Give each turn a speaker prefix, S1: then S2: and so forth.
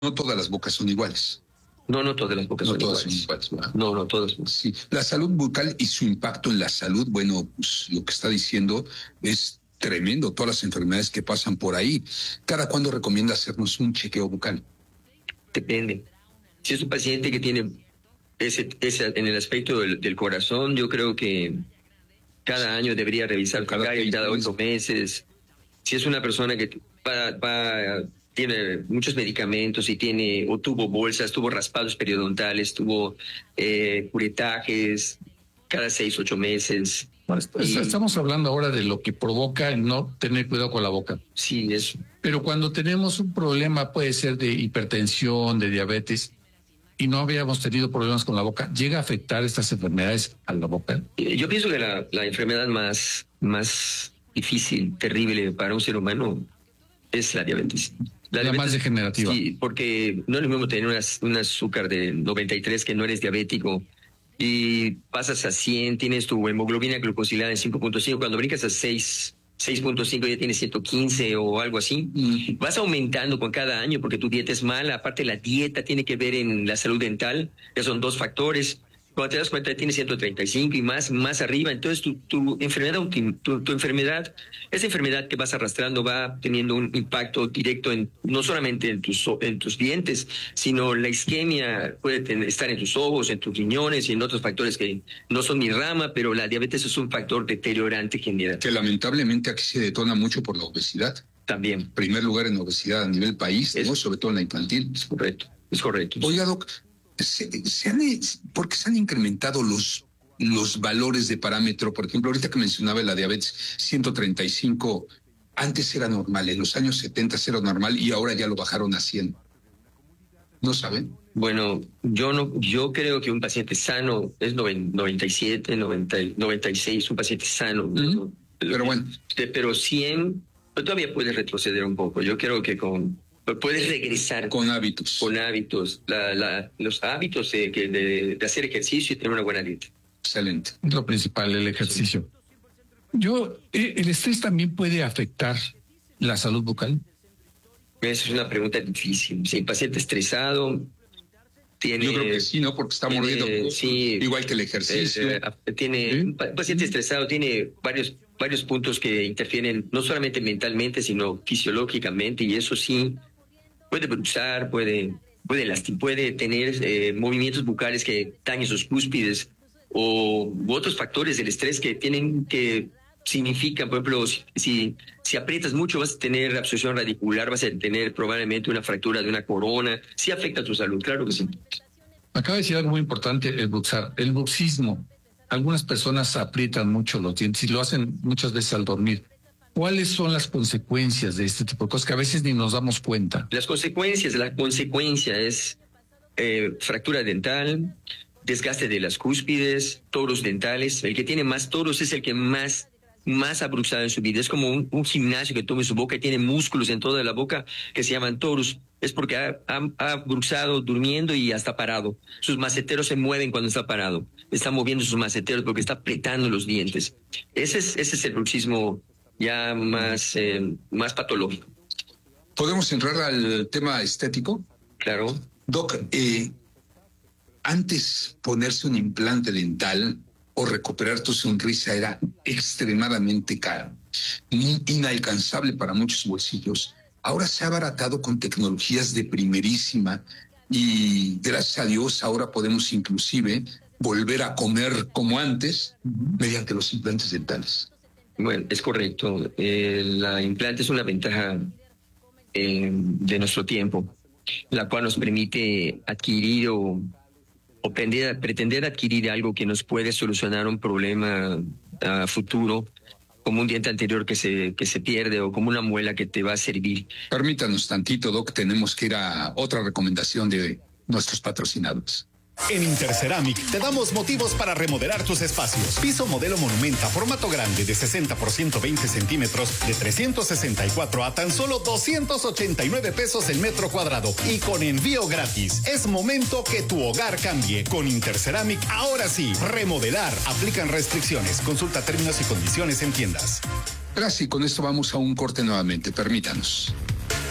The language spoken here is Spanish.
S1: no todas las bocas son iguales.
S2: No todas las bocas
S1: No
S2: son
S1: todas
S2: iguales.
S1: son iguales, ¿verdad?
S2: No todas.
S1: Sí, la salud bucal y su impacto en la salud, bueno, pues lo que está diciendo es tremendo, todas las enfermedades que pasan por ahí. ¿Cada cuándo recomienda hacernos un chequeo bucal?
S2: Depende. Si es un paciente que tiene ese en el aspecto del corazón, yo creo que cada año debería revisar cada 8 meses. Si es una persona que tiene muchos medicamentos y tiene o tuvo bolsas, tuvo raspados periodontales, tuvo curetajes cada 6-8 meses.
S3: Estamos hablando ahora de lo que provoca no tener cuidado con la boca.
S2: Sí, eso.
S3: Pero cuando tenemos un problema, puede ser de hipertensión, de diabetes, y no habíamos tenido problemas con la boca, ¿llega a afectar estas enfermedades a la boca?
S2: Yo pienso que la enfermedad más difícil, terrible para un ser humano es la diabetes.
S3: La más degenerativa.
S2: Sí, porque no es lo mismo tener un azúcar de 93 que no eres diabético y pasas a 100, tienes tu hemoglobina glucosilada en 5.5, cuando brincas a 6.5 ya tienes 115 o algo así. Vas aumentando con cada año porque tu dieta es mala. Aparte, la dieta tiene que ver en la salud dental, que son 2 factores. Cuando te das cuenta, tienes 135 y más arriba. Entonces, tu enfermedad, tu enfermedad, esa enfermedad que vas arrastrando va teniendo un impacto directo no solamente en tus dientes, sino la isquemia puede estar en tus ojos, en tus riñones y en otros factores que no son mi rama, pero la diabetes es un factor deteriorante general.
S1: Que lamentablemente aquí se detona mucho por la obesidad.
S2: También.
S1: Primer lugar en obesidad a nivel país, ¿no? Sobre todo en la infantil.
S2: Es correcto.
S1: Oiga, Doc, ¿por qué se han incrementado los valores de parámetro? Por ejemplo, ahorita que mencionaba la diabetes, 135, antes era normal, en los años 70 era normal y ahora ya lo bajaron a 100. ¿No saben?
S2: Bueno, yo creo que un paciente sano es 97, 90, 96, un paciente sano.
S1: Pero bueno.
S2: Pero 100, pero todavía puede retroceder un poco. Yo creo que puedes regresar
S1: con hábitos.
S2: Con hábitos, los hábitos de hacer ejercicio y tener una buena dieta.
S1: Excelente.
S3: Lo principal, el ejercicio. ¿El estrés también puede afectar la salud bucal?
S2: Esa es una pregunta difícil. Si el paciente estresado tiene...
S1: Yo creo que sí, ¿no? Porque está mordiendo.
S2: Sí,
S1: igual que el ejercicio.
S2: Un paciente estresado tiene varios puntos que interfieren no solamente mentalmente, sino fisiológicamente, y eso sí puede bruxar, puede tener movimientos bucales que dañen sus cúspides u otros factores del estrés que significan, por ejemplo, si aprietas mucho vas a tener abscesión radicular, vas a tener probablemente una fractura de una corona. Sí afecta a tu salud, claro que sí.
S3: Acaba de decir algo muy importante, el bruxar, el bruxismo. Algunas personas aprietan mucho los dientes y lo hacen muchas veces al dormir. ¿Cuáles son las consecuencias de este tipo de cosas que a veces ni nos damos cuenta?
S2: La consecuencia es fractura dental, desgaste de las cúspides, toros dentales. El que tiene más toros es el que más ha bruxado en su vida. Es como un gimnasio que toma en su boca y tiene músculos en toda la boca que se llaman toros. Es porque ha bruxado durmiendo y hasta parado. Sus maceteros se mueven cuando está parado. Está moviendo sus maceteros porque está apretando los dientes. Ese es el bruxismo ya más patológico.
S1: ¿Podemos entrar al tema estético?
S2: Claro.
S1: Doc, antes ponerse un implante dental o recuperar tu sonrisa era extremadamente caro, inalcanzable para muchos bolsillos. Ahora se ha abaratado con tecnologías de primerísima y gracias a Dios ahora podemos inclusive volver a comer como antes mediante los implantes dentales.
S2: Bueno, es correcto. La implante es una ventaja de nuestro tiempo, la cual nos permite adquirir o pretender adquirir algo que nos puede solucionar un problema a futuro, como un diente anterior que se pierde o como una muela que te va a servir.
S1: Permítanos tantito, Doc, tenemos que ir a otra recomendación de nuestros patrocinadores.
S4: En Interceramic te damos motivos para remodelar tus espacios. Piso modelo Monumenta, formato grande de 60 por 120 centímetros, de 364 a tan solo 289 pesos el metro cuadrado y con envío gratis. Es momento que tu hogar cambie. Con Interceramic, ahora sí, remodelar. Aplican restricciones. Consulta términos y condiciones en tiendas.
S1: Gracias, y con esto vamos a un corte nuevamente. Permítanos.